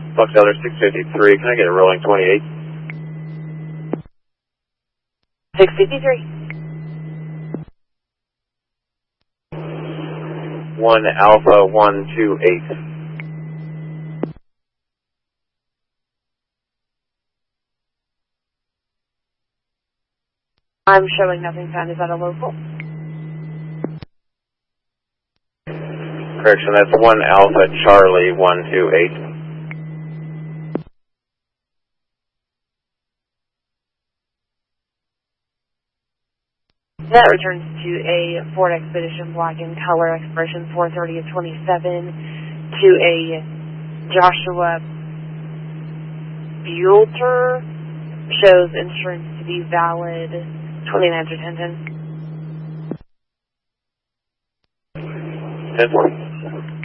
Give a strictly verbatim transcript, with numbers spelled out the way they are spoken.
Fox Elder six fifty-three, can I get a rolling twenty-eight? six fifty-three. one Alpha one two eight. I'm showing nothing found. Is that a local? Correction, that's one Alpha Charlie one two eight. That returns to a Ford Expedition black in color, expiration four thirty of twenty-seven, to a Joshua Buelter, shows insurance to be valid, twenty-nine to ten ten. ten four.